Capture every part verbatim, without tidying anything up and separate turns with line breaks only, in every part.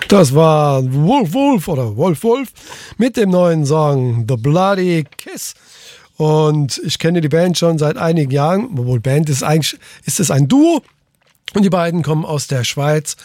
Das war Wolf Wolf oder Wolf Wolf mit dem neuen Song The Bloody Kiss. Und ich kenne die Band schon seit einigen Jahren. Obwohl Band ist eigentlich, ist es ein Duo. Und die beiden kommen aus der Schweiz.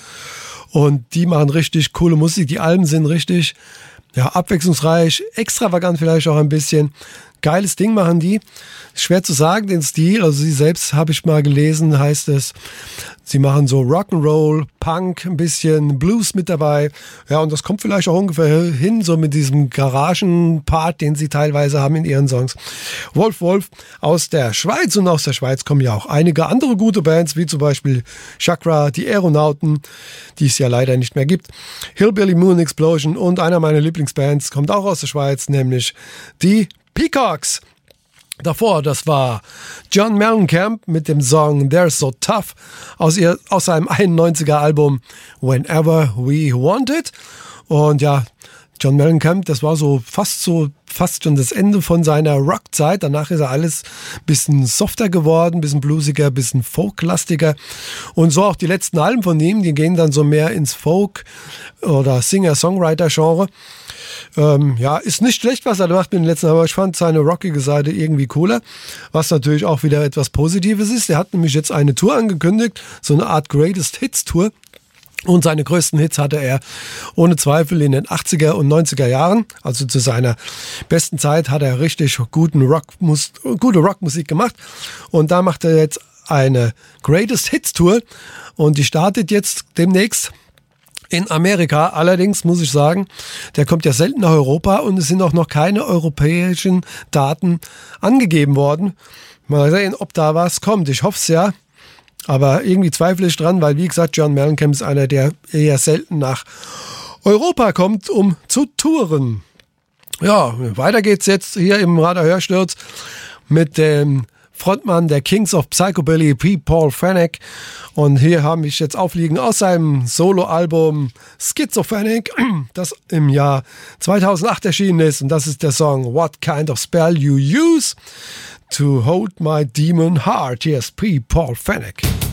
Und die machen richtig coole Musik. Die Alben sind richtig, ja, abwechslungsreich, extravagant vielleicht auch ein bisschen. Geiles Ding machen die. Schwer zu sagen, den Stil. Also sie selbst, habe ich mal gelesen, heißt es, sie machen so Rock'n'Roll, Punk, ein bisschen Blues mit dabei. Ja, und das kommt vielleicht auch ungefähr hin, so mit diesem Garagenpart, den sie teilweise haben in ihren Songs. Wolf Wolf aus der Schweiz, und aus der Schweiz kommen ja auch einige andere gute Bands, wie zum Beispiel Chakra, die Aeronauten, die es ja leider nicht mehr gibt. Hillbilly Moon Explosion und einer meiner Lieblingsbands kommt auch aus der Schweiz, nämlich die Peacocks. Davor, das war John Mellencamp mit dem Song They're So Tough aus, ihr, aus seinem einundneunziger Album Whenever We Want It. Und ja, John Mellencamp, das war so fast so fast schon das Ende von seiner Rockzeit. Danach ist er alles ein bisschen softer geworden, ein bisschen bluesiger, ein bisschen folklastiger. Und so auch die letzten Alben von ihm, die gehen dann so mehr ins Folk- oder Singer-Songwriter-Genre. Ähm, ja, ist nicht schlecht, was er macht mit den letzten, aber ich fand seine rockige Seite irgendwie cooler, was natürlich auch wieder etwas Positives ist. Er hat nämlich jetzt eine Tour angekündigt, so eine Art Greatest Hits Tour. Und seine größten Hits hatte er ohne Zweifel in den achtziger und neunziger Jahren. Also zu seiner besten Zeit hat er richtig guten Rockmus- gute Rockmusik gemacht. Und da macht er jetzt eine Greatest Hits Tour. Und die startet jetzt demnächst in Amerika. Allerdings muss ich sagen, der kommt ja selten nach Europa und es sind auch noch keine europäischen Daten angegeben worden. Mal sehen, ob da was kommt. Ich hoffe es ja. Aber irgendwie zweifle ich dran, weil wie gesagt, John Mellencamp ist einer, der eher selten nach Europa kommt, um zu touren. Ja, weiter geht's jetzt hier im Radar Hörsturz mit dem Frontmann der Kings of Psychobilly, P. Paul Fenech. Und hier habe ich jetzt aufliegen aus seinem Soloalbum Schizophrenic, das im Jahr zweitausendacht erschienen ist. Und das ist der Song What Kind of Spell You Use to Hold My Demon Heart. Hier ist P. Paul Fenech.